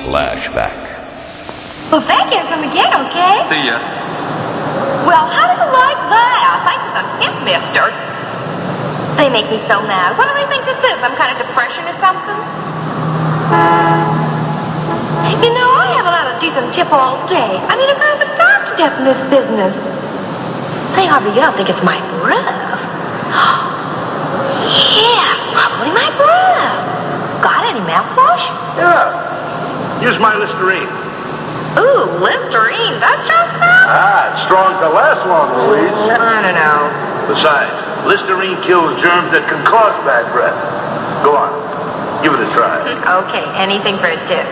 flashback. Well, thank you. Come again, okay? See ya. Well, how do you like that? Thanks for the tip, mister. They make me so mad. What do they think this is? Some kind of depression or something? You know, I haven't had a decent tip all day. I mean, I'm kind of starved to death in this business. Say, Harvey, you don't think it's my breath? Yeah, it's probably my breath. Got any mouthwash? Yeah. Use my Listerine. Ooh, Listerine. That's your stuff? It's strong to last long, Louise. I don't know. Besides, Listerine kills germs that can cause bad breath. Go on. Give it a try. Okay, anything for a tip.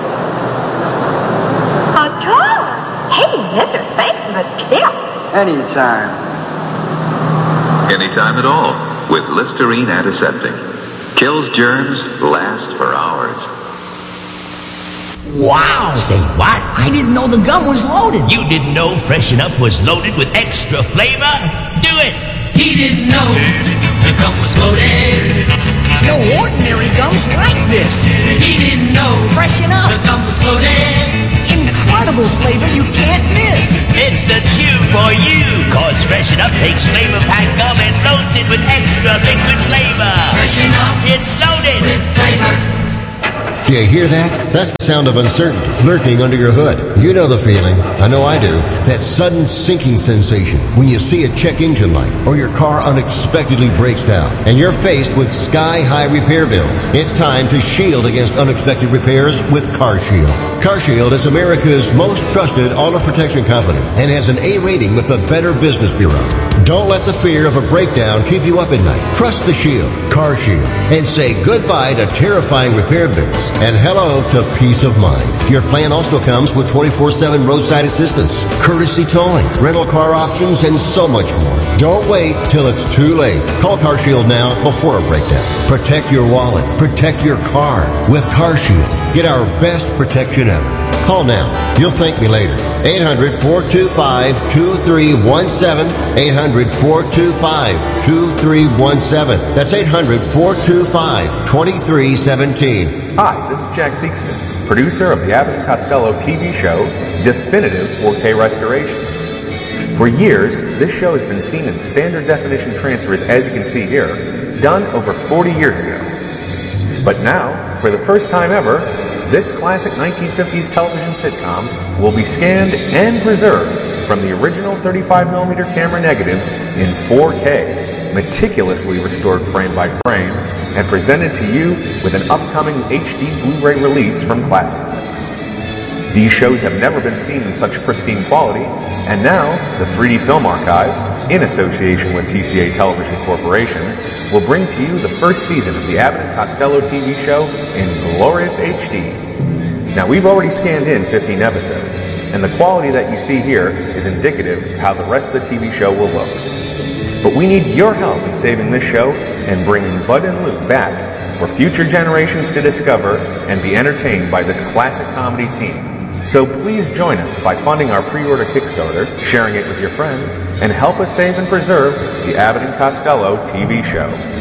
$1. Hey, mister, thanks for the tip. Anytime. Anytime at all with Listerine Antiseptic. Kills germs, lasts for hours. Wow! Say what? I didn't know the gum was loaded. You didn't know Freshen Up was loaded with extra flavor? Do it! He didn't know the gum was loaded. No ordinary gum's like this. He didn't know Freshen Up the gum was loaded. Incredible flavor you can't miss. It's the chew for you, cause Freshen Up takes flavor-packed gum and loads it with extra liquid flavor. Freshen Up, it's loaded with flavor. Do you hear that? That's the sound of uncertainty lurking under your hood. You know the feeling. I know I do. That sudden sinking sensation when you see a check engine light or your car unexpectedly breaks down and you're faced with sky-high repair bills. It's time to shield against unexpected repairs with CarShield. CarShield is America's most trusted auto protection company and has an A rating with the Better Business Bureau. Don't let the fear of a breakdown keep you up at night. Trust the Shield, CarShield, and say goodbye to terrifying repair bills and hello to peace of mind. Your plan also comes with 24/7 roadside assistance, courtesy towing, rental car options, and so much more. Don't wait till it's too late. Call CarShield now before a breakdown. Protect your wallet. Protect your car with CarShield. Get our best protection ever. Call now. You'll thank me later. 800-425-2317. 800-425-2317. That's 800-425-2317. Hi, this is Jack Theakston, producer of the Abbott and Costello TV show, Definitive 4K Restorations. For years, this show has been seen in standard definition transfers, as you can see here, done over 40 years ago. But now, for the first time ever, this classic 1950s television sitcom will be scanned and preserved from the original 35mm camera negatives in 4K, meticulously restored frame by frame, and presented to you with an upcoming HD Blu-ray release from Classicflix. These shows have never been seen in such pristine quality, and now the 3D Film Archive, in association with TCA Television Corporation, will bring to you the first season of the Abbott and Costello TV show in glorious HD. Now, we've already scanned in 15 episodes, and the quality that you see here is indicative of how the rest of the TV show will look. But we need your help in saving this show and bringing Bud and Luke back for future generations to discover and be entertained by this classic comedy team. So please join us by funding our pre-order Kickstarter, sharing it with your friends, and help us save and preserve the Abbott and Costello TV show.